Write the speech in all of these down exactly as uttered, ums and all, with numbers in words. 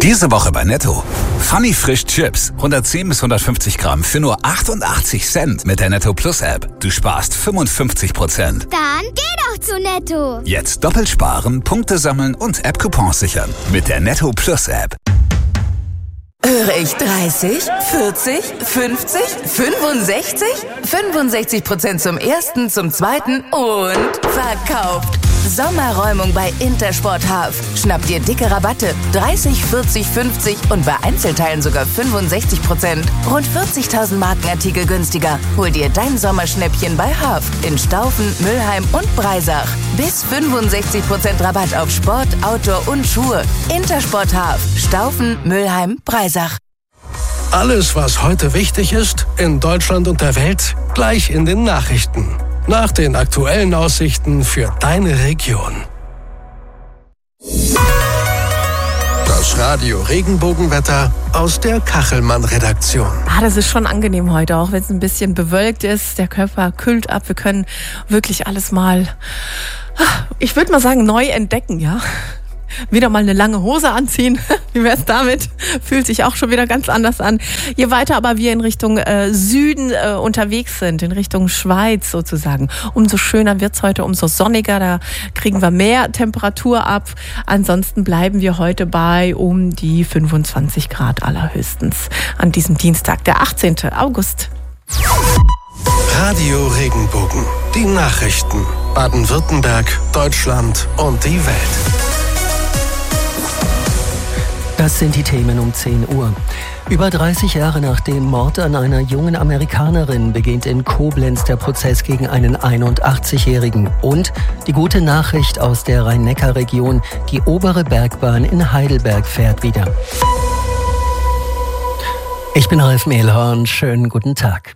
Diese Woche bei Netto. Funny Frisch Chips. hundertzehn bis hundertfünfzig Gramm für nur achtundachtzig Cent mit der Netto Plus App. Du sparst fünfundfünfzig Prozent. Dann geh doch zu Netto. Jetzt doppelt sparen, Punkte sammeln und App-Coupons sichern. Mit der Netto Plus App. Höre ich dreißig, vierzig, fünfzig, fünfundsechzig? fünfundsechzig Prozent zum ersten, zum zweiten und verkauft. Sommerräumung bei Intersport Half. Schnapp dir dicke Rabatte. dreißig, vierzig, fünfzig und bei Einzelteilen sogar fünfundsechzig Prozent. Rund vierzigtausend Markenartikel günstiger. Hol dir dein Sommerschnäppchen bei Half in Staufen, Mülheim und Breisach. Bis fünfundsechzig Prozent Rabatt auf Sport, Outdoor und Schuhe. Intersport Half. Staufen, Mülheim, Breisach. Alles, was heute wichtig ist, in Deutschland und der Welt, gleich in den Nachrichten. Nach den aktuellen Aussichten für deine Region. Das Radio Regenbogenwetter aus der Kachelmann-Redaktion. Ah, das ist schon angenehm heute, auch wenn es ein bisschen bewölkt ist. Der Körper kühlt ab. Wir können wirklich alles mal, ich würde mal sagen, neu entdecken, ja. Wieder mal eine lange Hose anziehen. Wie wär's damit? Fühlt sich auch schon wieder ganz anders an. Je weiter aber wir in Richtung äh, Süden äh, unterwegs sind, in Richtung Schweiz sozusagen, umso schöner wird's heute, umso sonniger. Da kriegen wir mehr Temperatur ab. Ansonsten bleiben wir heute bei um die fünfundzwanzig Grad allerhöchstens an diesem Dienstag, der achtzehnten August. Radio Regenbogen. Die Nachrichten. Baden-Württemberg, Deutschland und die Welt. Das sind die Themen um zehn Uhr. Über dreißig Jahre nach dem Mord an einer jungen Amerikanerin beginnt in Koblenz der Prozess gegen einen einundachtzigjährigen. Und die gute Nachricht aus der Rhein-Neckar-Region: die obere Bergbahn in Heidelberg fährt wieder. Ich bin Ralf Mehlhorn, schönen guten Tag.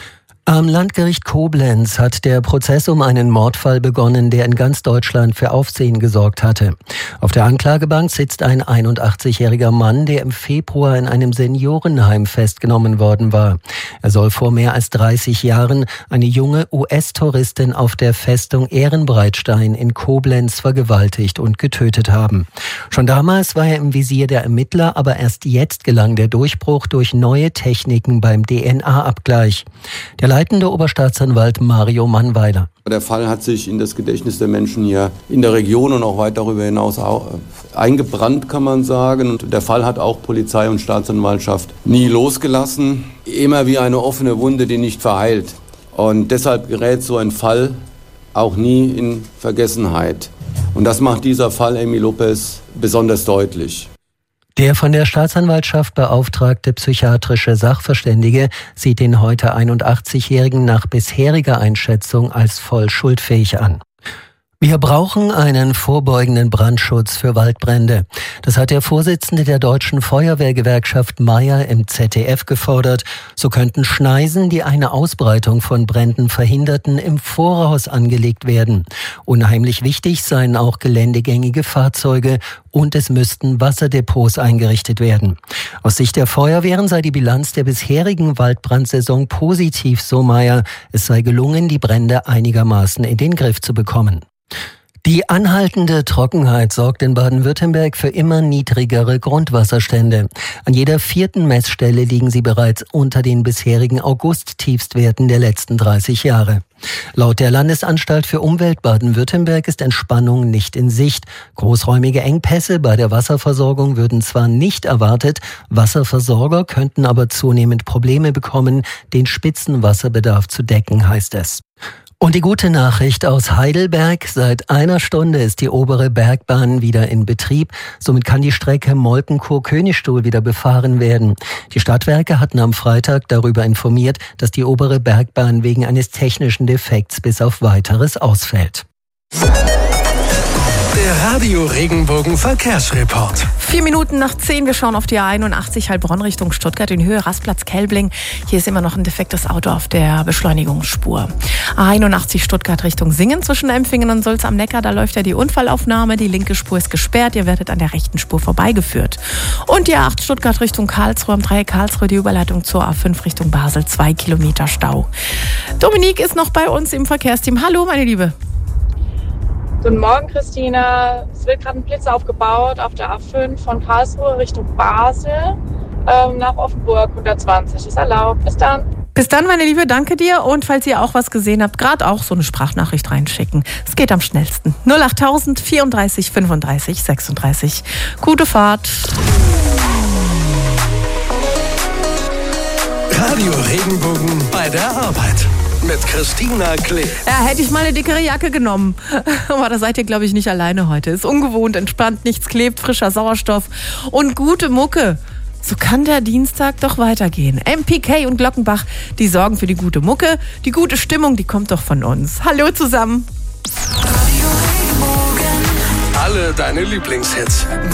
Am Landgericht Koblenz hat der Prozess um einen Mordfall begonnen, der in ganz Deutschland für Aufsehen gesorgt hatte. Auf der Anklagebank sitzt ein einundachtzigjähriger Mann, der im Februar in einem Seniorenheim festgenommen worden war. Er soll vor mehr als dreißig Jahren eine junge U S-Touristin auf der Festung Ehrenbreitstein in Koblenz vergewaltigt und getötet haben. Schon damals war er im Visier der Ermittler, aber erst jetzt gelang der Durchbruch durch neue Techniken beim D N A-Abgleich. Der leitende Oberstaatsanwalt Mario Mannweiler. Der Fall hat sich in das Gedächtnis der Menschen hier in der Region und auch weit darüber hinaus eingebrannt, kann man sagen. Und der Fall hat auch Polizei und Staatsanwaltschaft nie losgelassen. Immer wie eine offene Wunde, die nicht verheilt. Und deshalb gerät so ein Fall auch nie in Vergessenheit. Und das macht dieser Fall Amy Lopez besonders deutlich. Der von der Staatsanwaltschaft beauftragte psychiatrische Sachverständige sieht den heute einundachtzigjährigen nach bisheriger Einschätzung als voll schuldfähig an. Wir brauchen einen vorbeugenden Brandschutz für Waldbrände. Das hat der Vorsitzende der Deutschen Feuerwehrgewerkschaft Meier im Z D F gefordert. So könnten Schneisen, die eine Ausbreitung von Bränden verhinderten, im Voraus angelegt werden. Unheimlich wichtig seien auch geländegängige Fahrzeuge und es müssten Wasserdepots eingerichtet werden. Aus Sicht der Feuerwehren sei die Bilanz der bisherigen Waldbrandsaison positiv, so Meier. Es sei gelungen, die Brände einigermaßen in den Griff zu bekommen. Die anhaltende Trockenheit sorgt in Baden-Württemberg für immer niedrigere Grundwasserstände. An jeder vierten Messstelle liegen sie bereits unter den bisherigen August-Tiefstwerten der letzten dreißig Jahre. Laut der Landesanstalt für Umwelt Baden-Württemberg ist Entspannung nicht in Sicht. Großräumige Engpässe bei der Wasserversorgung würden zwar nicht erwartet, Wasserversorger könnten aber zunehmend Probleme bekommen, den Spitzenwasserbedarf zu decken, heißt es. Und die gute Nachricht aus Heidelberg: seit einer Stunde ist die obere Bergbahn wieder in Betrieb. Somit kann die Strecke Molkenkow-Königstuhl wieder befahren werden. Die Stadtwerke hatten am Freitag darüber informiert, dass die obere Bergbahn wegen eines technischen Defekts bis auf Weiteres ausfällt. Der Radio Regenbogen Verkehrsreport. Vier Minuten nach zehn, wir schauen auf die A einundachtzig Heilbronn Richtung Stuttgart in Höhe Rastplatz Kelbling. Hier ist immer noch ein defektes Auto auf der Beschleunigungsspur. A einundachtzig Stuttgart Richtung Singen zwischen Empfingen und Sulz am Neckar, da läuft ja die Unfallaufnahme. Die linke Spur ist gesperrt, ihr werdet an der rechten Spur vorbeigeführt. Und die A acht Stuttgart Richtung Karlsruhe, am Dreieck Karlsruhe, die Überleitung zur A fünf Richtung Basel, zwei Kilometer Stau. Dominique ist noch bei uns im Verkehrsteam. Hallo, meine Liebe. Guten Morgen, Christina. Es wird gerade ein Blitz aufgebaut auf der A fünf von Karlsruhe Richtung Basel ähm, nach Offenburg. hundertzwanzig ist erlaubt. Bis dann. Bis dann, meine Liebe, danke dir. Und falls ihr auch was gesehen habt, gerade auch so eine Sprachnachricht reinschicken. Es geht am schnellsten. null achttausend vierunddreißig fünfunddreißig sechsunddreißig. Gute Fahrt. Radio Regenbogen bei der Arbeit. Mit Christina Klee. Ja, hätte ich mal eine dickere Jacke genommen. Aber da seid ihr, glaube ich, nicht alleine heute. Ist ungewohnt, entspannt, nichts klebt, frischer Sauerstoff und gute Mucke. So kann der Dienstag doch weitergehen. M P K und Glockenbach, die sorgen für die gute Mucke. Die gute Stimmung, die kommt doch von uns. Hallo zusammen. Alle deine Lieblingshits.